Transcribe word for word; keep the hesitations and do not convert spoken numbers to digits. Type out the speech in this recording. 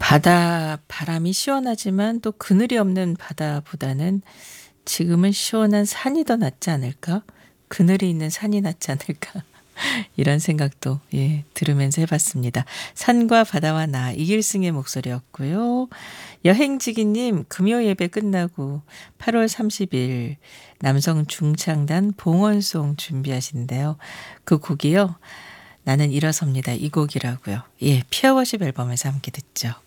바다 바람이 시원하지만 또 그늘이 없는 바다보다는 지금은 시원한 산이 더 낫지 않을까? 그늘이 있는 산이 낫지 않을까? 이런 생각도 예 들으면서 해 봤습니다. 산과 바다와 나 이길승의 목소리였고요. 여행지기 님 금요 예배 끝나고 팔월 삼십일 남성 중창단 봉헌송 준비하신대요. 그 곡이요. 나는 일어섭니다. 이 곡이라고요. 예, 피어워십 앨범에서 함께 듣죠.